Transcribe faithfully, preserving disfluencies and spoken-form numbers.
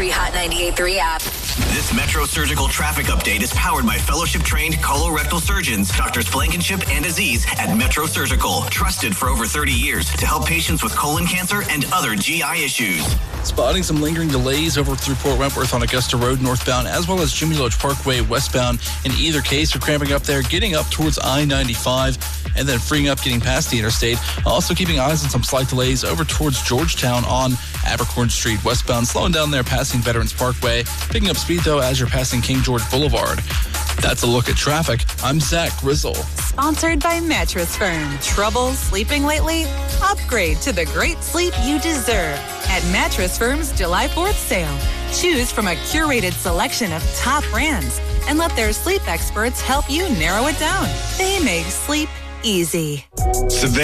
free Hot ninety-eight point three app. This Metro Surgical traffic update is powered by fellowship-trained colorectal surgeons, Doctors Blankenship and Aziz at Metro Surgical, trusted for over thirty years to help patients with colon cancer and other G I issues. Spotting some lingering delays over through Port Wentworth on Augusta Road northbound, as well as Jimmy Lodge Parkway westbound. In either case, you're cramping up there, getting up towards I ninety-five, and then freeing up getting past the interstate. Also keeping eyes on some slight delays over towards Georgetown on Abercorn Street westbound, slowing down there passing Veterans Parkway, picking up speed though as you're passing King George Boulevard. That's a look at traffic. I'm Zach Grizzle. Sponsored by Mattress Firm. Trouble sleeping lately? Upgrade to the great sleep you deserve at Mattress Firm's July fourth sale. Choose from a curated selection of top brands and let their sleep experts help you narrow it down. They make sleep easy. Savannah.